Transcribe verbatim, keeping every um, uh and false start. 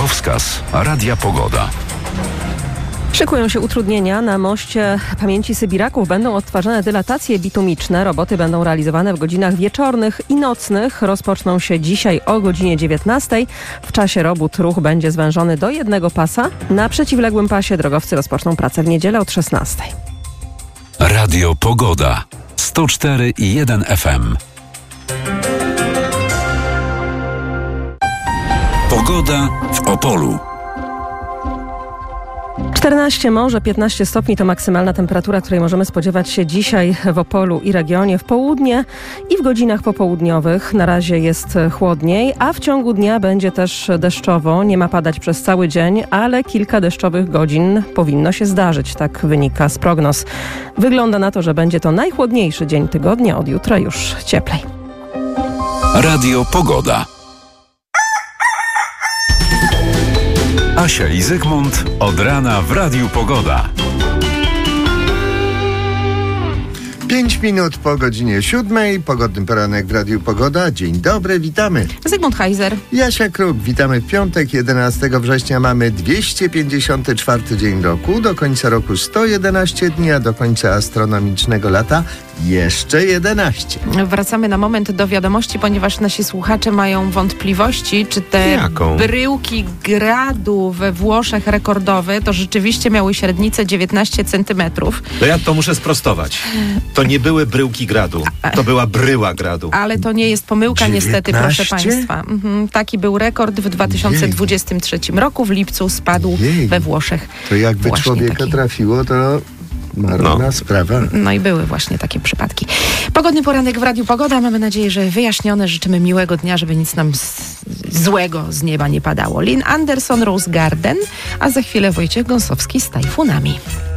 Drogowskaz Radia Pogoda. Szykują się utrudnienia. Na moście Pamięci Sybiraków będą odtwarzane dylatacje bitumiczne. Roboty będą realizowane w godzinach wieczornych i nocnych. Rozpoczną się dzisiaj o godzinie dziewiętnastej. W czasie robót ruch będzie zwężony do jednego pasa. Na przeciwległym pasie drogowcy rozpoczną pracę w niedzielę od szesnastej. Radio Pogoda. sto cztery i jeden F M. Pogoda w Opolu. czternaście, może piętnaście stopni to maksymalna temperatura, której możemy spodziewać się dzisiaj w Opolu i regionie. W południe i w godzinach popołudniowych na razie jest chłodniej, a w ciągu dnia będzie też deszczowo. Nie ma padać przez cały dzień, ale kilka deszczowych godzin powinno się zdarzyć. Tak wynika z prognoz. Wygląda na to, że będzie to najchłodniejszy dzień tygodnia. Od jutra już cieplej. Radio Pogoda. Asia i Zygmunt od rana w Radiu Pogoda. Pięć minut po godzinie siódmej. Pogodny poranek w Radiu Pogoda. Dzień dobry, witamy. Zygmunt Heiser. Jasia Kruk, witamy w piątek, jedenastego września. Mamy dwieście pięćdziesiąty czwarty dzień roku. Do końca roku sto jedenaście dni, a do końca astronomicznego lata jeszcze jedenaście. Wracamy na moment do wiadomości, ponieważ nasi słuchacze mają wątpliwości, czy te Jaką? bryłki gradu we Włoszech rekordowe to rzeczywiście miały średnicę dziewiętnaście centymetrów. No ja to muszę sprostować. To nie były bryłki gradu, to była bryła gradu. Ale to nie jest pomyłka niestety, proszę dziewiętnaście? Państwa. Mhm. Taki był rekord w dwa tysiące dwudziestym trzecim roku. W lipcu spadł Jej. we Włoszech. To jakby Właśnie człowieka taki. trafiło, to marna No. sprawa. No i były właśnie takie przypadki. Pogodny poranek w Radiu Pogoda. Mamy nadzieję, że wyjaśnione. Życzymy miłego dnia, żeby nic nam z, złego z nieba nie padało. Lynn Anderson, Rose Garden, a za chwilę Wojciech Gąsowski z Tajfunami.